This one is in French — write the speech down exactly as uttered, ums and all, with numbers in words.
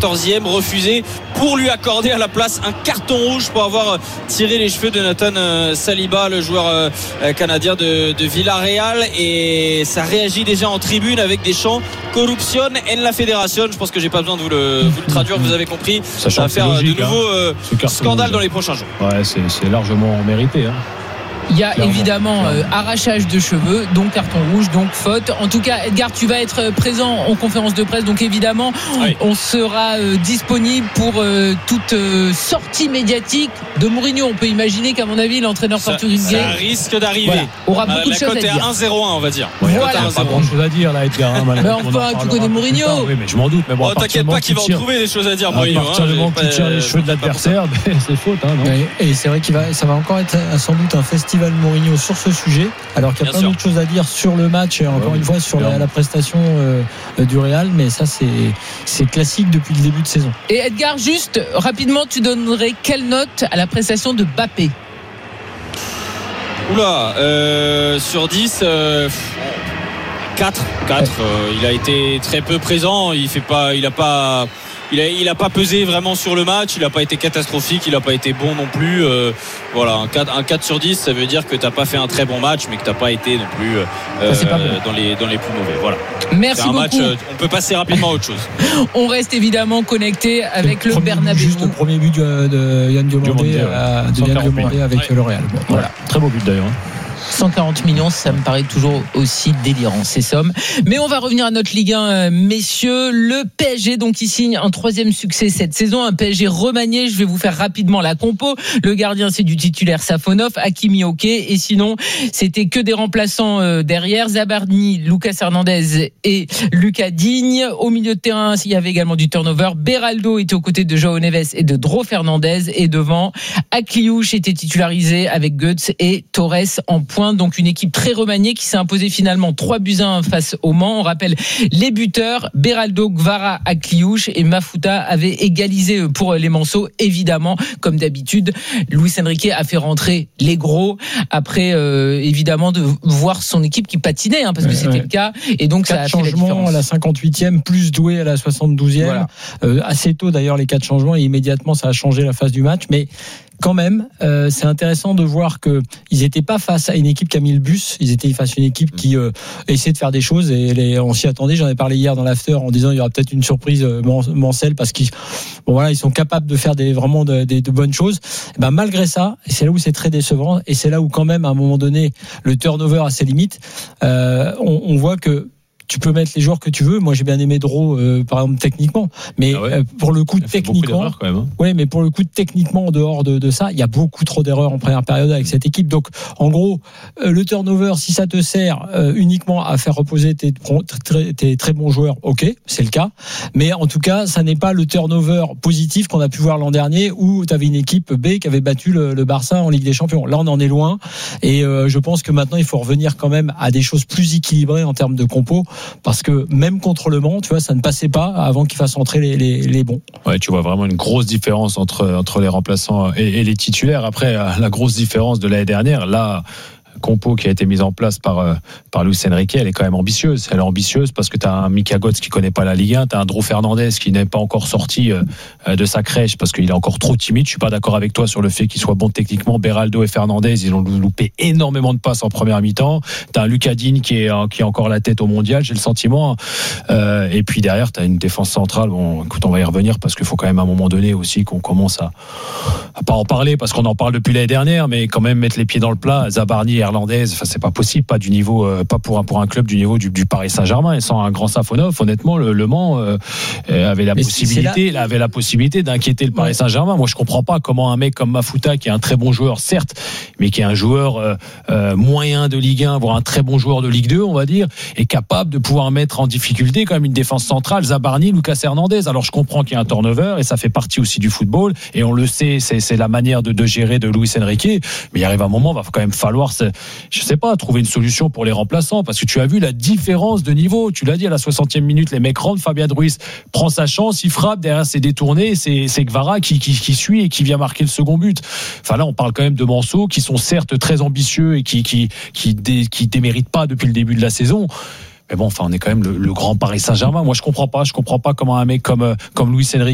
quatorzième, refusé pour lui accorder à la place un carton rouge pour avoir tiré les cheveux de Nathan Saliba, le joueur canadien de, de Villarreal. Et ça réagit déjà en tribune avec des chants corruption en la fédération. Je pense que j'ai pas besoin de vous le, vous le traduire, vous avez compris. Ça, ça va faire logique, de nouveaux hein, euh, scandales dans les prochains jours. Ouais, c'est, c'est largement mérité hein. Il y a clairement, évidemment clairement. Euh, arrachage de cheveux, donc carton rouge, donc faute. En tout cas, Edgar, tu vas être présent en conférence de presse, donc évidemment, oui. on sera euh, disponible pour euh, toute euh, sortie médiatique de Mourinho. On peut imaginer qu'à mon avis, l'entraîneur ça, portugais ça risque d'arriver. Voilà, aura beaucoup euh, de choses à dire. La cote est à un zéro un, on va dire. Ouais, voilà. Il n'y a pas grand chose à dire là, Edgar. Hein, mais enfin, tu connais Mourinho. Oui, mais je m'en doute. Mais bon, oh, t'inquiète pas qu'il va en trouver des choses à dire, Mourinho. À partir du moment que tu tires les cheveux de l'adversaire, c'est faute. Et c'est vrai qu'il va, ça va encore être sans doute un festival Mourinho sur ce sujet, alors qu'il y a Bien plein sûr. d'autres choses à dire sur le match et encore ouais, une fois sur la, la prestation euh, du Real, mais ça c'est, c'est classique depuis le début de saison. Et Edgar, juste rapidement, tu donnerais quelle note à la prestation de Mbappé? Oula, euh, sur dix, euh, quatre, quatre ouais. euh, il a été très peu présent, il fait pas, il a pas Il a, il a pas pesé vraiment sur le match, il n'a pas été catastrophique, il n'a pas été bon non plus. Euh, voilà, un quatre, un quatre sur dix, ça veut dire que tu n'as pas fait un très bon match, mais que tu n'as pas été non plus euh, bon. dans, les, dans les plus mauvais. Voilà. Merci c'est un beaucoup. Match, euh, on peut passer rapidement à autre chose. On reste évidemment connecté avec le, le Bernabéu. Juste le premier but de Yann Diomandé avec le Real. Bon, voilà. Très beau but d'ailleurs. cent quarante millions, ça me paraît toujours aussi délirant ces sommes. Mais on va revenir à notre Ligue un, messieurs. Le P S G donc qui signe un troisième succès cette saison, un P S G remanié. Je vais vous faire rapidement la compo. Le gardien c'est du titulaire Safonov, Hakimi ok, et sinon c'était que des remplaçants derrière, Zabarni, Lucas Hernandez et Lucas Digne. Au milieu de terrain il y avait également du turnover. Beraldo était aux côtés de João Neves et de Dro Fernandez, et devant Akliouche était titularisé avec Götze et Torres en point. Donc une équipe très remaniée qui s'est imposée finalement trois buts à un face au Mans. On rappelle les buteurs, Beraldo, Gvara, Akliouche, et Mafuta avait égalisé pour les Manceaux. Évidemment, comme d'habitude, Luis Enrique a fait rentrer les gros après euh, évidemment de voir son équipe qui patinait hein, parce que ouais, c'était ouais. le cas, et donc quatre ça a fait la différence. Changements à la cinquante-huitième plus Doué à la soixante-douzième. Voilà. Euh, assez tôt d'ailleurs les quatre changements, et immédiatement ça a changé la phase du match, mais quand même, euh, c'est intéressant de voir que ils n'étaient pas face à une équipe qui a mis le bus. Ils étaient face à une équipe qui euh, essayait de faire des choses, et les, on s'y attendait. J'en ai parlé hier dans l'after en disant il y aura peut-être une surprise euh, Mancel, parce qu'ils, bon, voilà, ils sont capables de faire des, vraiment de, de, de bonnes choses. Et ben, malgré ça, et c'est là où c'est très décevant, et c'est là où quand même à un moment donné le turnover a ses limites. Euh, on, on voit que tu peux mettre les joueurs que tu veux. Moi, j'ai bien aimé Dro, euh, par exemple, techniquement. Mais ah ouais. euh, pour le coup, techniquement, quand même, hein. ouais, mais pour le coup, techniquement, en dehors de, de ça, il y a beaucoup trop d'erreurs en première période avec cette équipe. Donc, en gros, euh, le turnover, si ça te sert euh, uniquement à faire reposer tes, tes, tes très bons joueurs, ok, c'est le cas. Mais en tout cas, ça n'est pas le turnover positif qu'on a pu voir l'an dernier, où tu avais une équipe B qui avait battu le, le Barça en Ligue des Champions. Là, on en est loin. Et euh, je pense que maintenant, il faut revenir quand même à des choses plus équilibrées en termes de compo. Parce que même contre le Mans, tu vois, ça ne passait pas avant qu'ils fassent entrer les, les, les bons. Ouais, tu vois vraiment une grosse différence entre, entre les remplaçants et, et les titulaires. Après, la grosse différence de l'année dernière, là, compo qui a été mise en place par, par Luis Enrique, elle est quand même ambitieuse. Elle est ambitieuse parce que tu as un Mika Götze qui connaît pas la Ligue un, tu as un Dro Fernandez qui n'est pas encore sorti de sa crèche parce qu'il est encore trop timide. Je suis pas d'accord avec toi sur le fait qu'il soit bon techniquement. Beraldo et Fernandez, ils ont loupé énormément de passes en première mi-temps. Tu as un Lucas Digne qui est, qui a encore la tête au mondial, j'ai le sentiment. Euh, et puis derrière, tu as une défense centrale. Bon, écoute, on va y revenir parce qu'il faut quand même à un moment donné aussi qu'on commence à, à pas en parler parce qu'on en parle depuis l'année dernière, mais quand même mettre les pieds dans le plat. Zabarni, Irlandaise, enfin c'est pas possible, pas du niveau, euh, pas pour un pour un club du niveau du, du Paris Saint-Germain. Et sans un grand Safonov, honnêtement, le, le Mans euh, avait la mais possibilité, là... avait la possibilité d'inquiéter le Paris Saint-Germain. Moi, je comprends pas comment un mec comme Mafuta, qui est un très bon joueur, certes, mais qui est un joueur euh, euh, moyen de Ligue un, voire un très bon joueur de Ligue deux, on va dire, est capable de pouvoir mettre en difficulté quand même une défense centrale, Zabarni, Lucas Hernandez. Alors je comprends qu'il y a un turnover et ça fait partie aussi du football et on le sait, c'est, c'est la manière de, de gérer de Luis Enrique. Mais il arrive un moment, il va quand même falloir, je sais pas, trouver une solution pour les remplaçants, parce que tu as vu la différence de niveau. Tu l'as dit, à la soixantième minute, les mecs rentrent, Fabien Ruiz prend sa chance, il frappe, derrière c'est détourné, c'est, c'est Gvara qui, qui, qui suit et qui vient marquer le second but. Enfin là, on parle quand même de Manceaux qui sont certes très ambitieux et qui, qui, qui, dé, qui déméritent pas depuis le début de la saison. Mais bon, enfin, on est quand même le, le grand Paris Saint-Germain. Moi, je comprends pas, je comprends pas comment un mec comme, comme Luis Enrique